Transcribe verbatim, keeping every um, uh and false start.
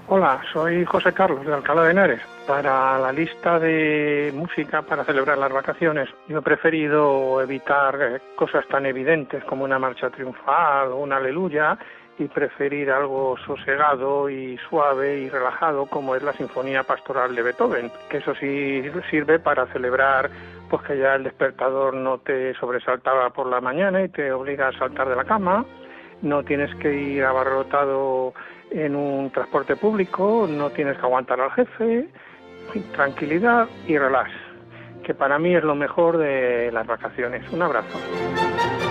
Hola, soy José Carlos de Alcalá de Henares. Para la lista de música para celebrar las vacaciones, yo he preferido evitar eh, cosas tan evidentes como una marcha triunfal o una aleluya y preferir algo sosegado y suave y relajado como es la Sinfonía Pastoral de Beethoven, que eso sí sirve para celebrar pues que ya el despertador no te sobresaltaba por la mañana y te obliga a saltar de la cama. No tienes que ir abarrotado en un transporte público, no tienes que aguantar al jefe, tranquilidad y relax, que para mí es lo mejor de las vacaciones. Un abrazo.